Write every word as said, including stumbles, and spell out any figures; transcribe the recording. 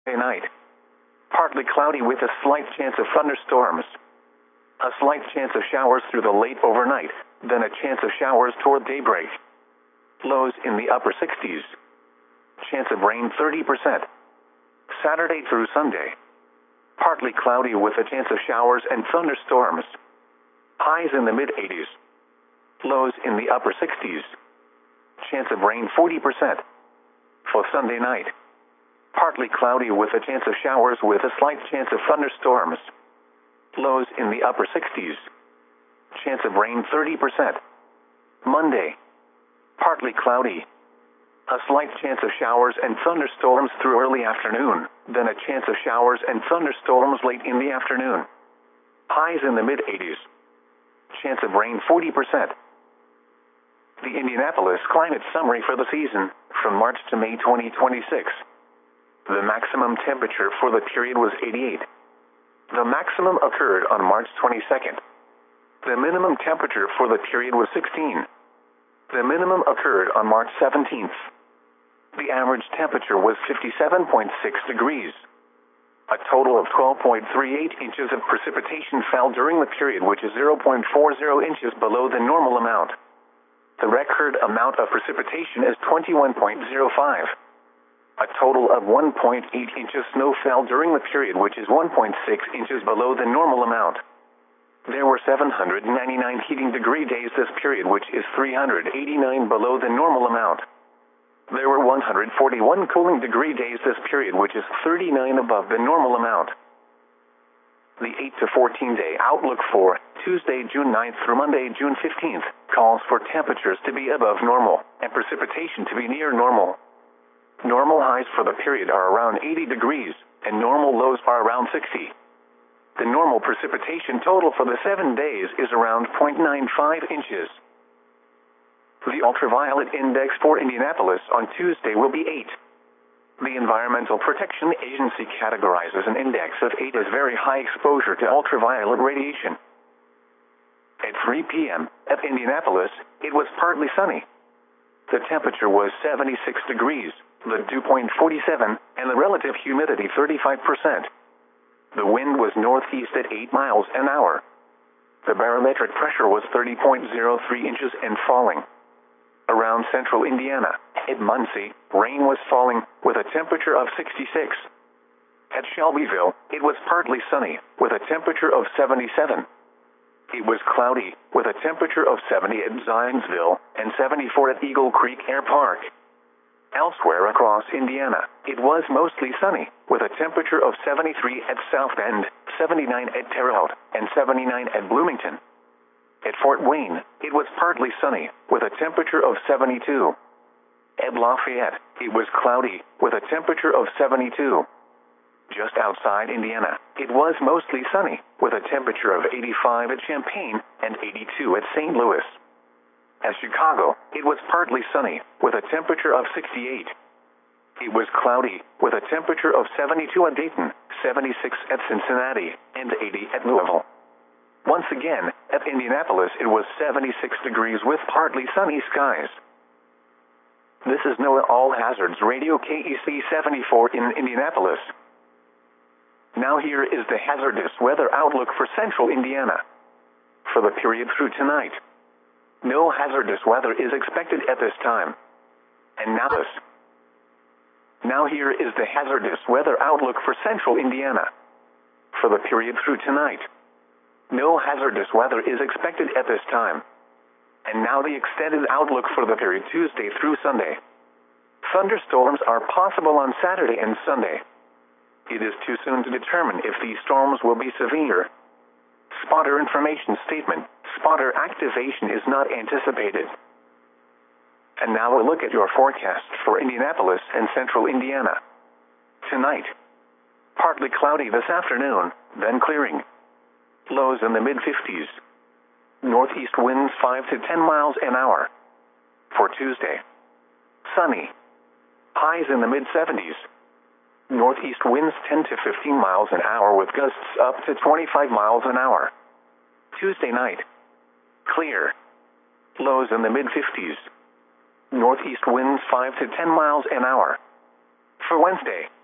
Night. Partly cloudy with a slight chance of thunderstorms. A slight chance of showers through the late overnight, then a chance of showers toward daybreak. Lows in the upper sixties. Chance of rain thirty percent. Saturday through Sunday. Partly cloudy with a chance of showers and thunderstorms. Highs in the mid-eighties. Lows in the upper sixties. Chance of rain forty percent. For Sunday night. Partly cloudy with a chance of showers with a slight chance of thunderstorms. Lows in the upper sixties. Chance of rain thirty percent. Monday. Partly cloudy. A slight chance of showers and thunderstorms through early afternoon, then a chance of showers and thunderstorms late in the afternoon. Highs in the mid-eighties. Chance of rain forty percent. The Indianapolis Climate Summary for the season, from March to May twenty twenty-six. The maximum temperature for the period was eighty-eight. The maximum occurred on March twenty-second. The minimum temperature for the period was sixteen. The minimum occurred on March seventeenth. The average temperature was fifty-seven point six degrees. A total of twelve point three eight inches of precipitation fell during the period, which is zero point four zero inches below the normal amount. The record amount of precipitation is twenty-one point zero five. A total of one point eight inches snow fell during the period, which is one point six inches below the normal amount. There were seven hundred ninety-nine heating degree days this period, which is three hundred eighty-nine below the normal amount. There were one hundred forty-one cooling degree days this period, which is thirty-nine above the normal amount. The eight to fourteen day outlook for Tuesday, June ninth through Monday, June fifteenth, calls for temperatures to be above normal and precipitation to be near normal. Normal highs for the period are around eighty degrees, and normal lows are around sixty. The normal precipitation total for the seven days is around zero point nine five inches. The ultraviolet index for Indianapolis on Tuesday will be eight. The Environmental Protection Agency categorizes an index of eight as very high exposure to ultraviolet radiation. At three p m at Indianapolis, it was partly sunny. The temperature was seventy-six degrees. The dew point forty-seven, and the relative humidity thirty-five percent. The wind was northeast at eight miles an hour. The barometric pressure was thirty point zero three inches and falling. Around central Indiana, at Muncie, rain was falling, with a temperature of sixty-six. At Shelbyville, it was partly sunny, with a temperature of seventy-seven. It was cloudy, with a temperature of seventy at Zionsville, and seventy-four at Eagle Creek Air Park. Elsewhere across Indiana, it was mostly sunny, with a temperature of seventy-three at South Bend, seventy-nine at Terre Haute, and seventy-nine at Bloomington. At Fort Wayne, it was partly sunny, with a temperature of seventy-two. At Lafayette, it was cloudy, with a temperature of seventy-two. Just outside Indiana, it was mostly sunny, with a temperature of eighty-five at Champaign and eighty-two at Saint Louis. At Chicago, it was partly sunny, with a temperature of sixty-eight. It was cloudy, with a temperature of seventy-two at Dayton, seventy-six at Cincinnati, and eighty at Louisville. Once again, at Indianapolis, it was seventy-six degrees with partly sunny skies. This is NOAA All Hazards Radio K E C seventy-four in Indianapolis. Now here is the hazardous weather outlook for central Indiana. For the period through tonight. No hazardous weather is expected at this time. And now this. Now here is the hazardous weather outlook for central Indiana. For the period through tonight. No hazardous weather is expected at this time. And now the extended outlook for the period Tuesday through Sunday. Thunderstorms are possible on Saturday and Sunday. It is too soon to determine if these storms will be severe. Spotter information statement. Spotter activation is not anticipated. And now a look at your forecast for Indianapolis and central Indiana. Tonight. Partly cloudy this afternoon, then clearing. Lows in the mid-fifties. Northeast winds five to ten miles an hour. For Tuesday. Sunny. Highs in the mid-seventies. Northeast winds ten to fifteen miles an hour with gusts up to twenty-five miles an hour. Tuesday night. Clear. Lows in the mid-fifties. Northeast winds five to ten miles an hour. For Wednesday.